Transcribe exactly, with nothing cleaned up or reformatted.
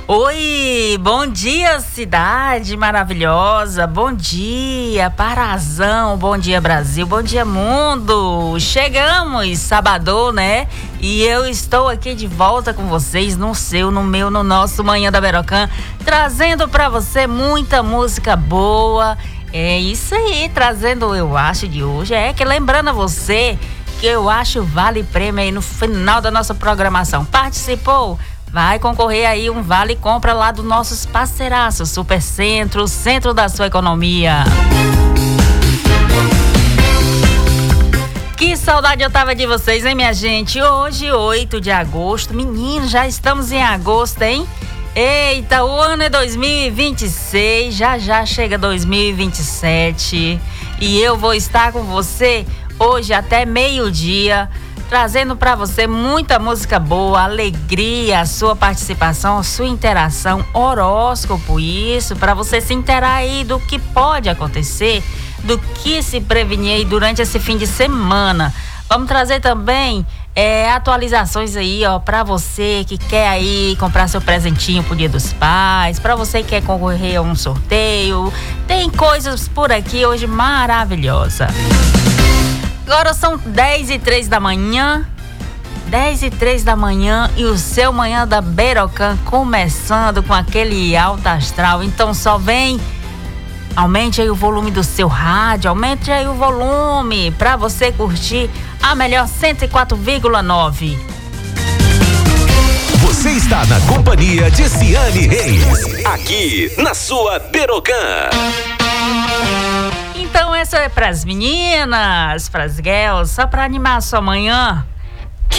Oi, bom dia cidade maravilhosa, bom dia Parazão, bom dia Brasil, bom dia mundo. Chegamos, sábado, né? E eu estou aqui de volta com vocês no seu, no meu, no nosso Manhã da Berocan, trazendo pra você muita música boa. É isso aí, trazendo o Eu Acho de hoje. É que lembrando a você que Eu Acho vale prêmio aí no final da nossa programação. Participou? Vai concorrer aí um vale compra lá dos nossos parceiraços, Supercentro, o centro da sua economia. Que saudade eu tava de vocês, hein, minha gente? Hoje, oito de agosto, menino, já estamos em agosto, hein? Eita, o ano é dois mil e vinte e seis, já já chega dois mil e vinte e sete e eu vou estar com você hoje até meio-dia, trazendo para você muita música boa, alegria, a sua participação, a sua interação, horóscopo, isso, para você se inteirar aí do que pode acontecer, do que se prevenir aí durante esse fim de semana. Vamos trazer também é, atualizações aí, ó, para você que quer aí comprar seu presentinho pro Dia dos Pais, para você que quer concorrer a um sorteio. Tem coisas por aqui hoje maravilhosas. Agora são dez e três da manhã, dez e três da manhã e o seu Manhã da Berocan começando com aquele alto astral. Então só vem, aumente aí o volume do seu rádio, aumente aí o volume para você curtir a melhor cento e quatro vírgula nove. Você está na companhia de Ciane Reis, aqui na sua Berocan. Então essa é pras meninas, pras girls, só pra animar a sua manhã.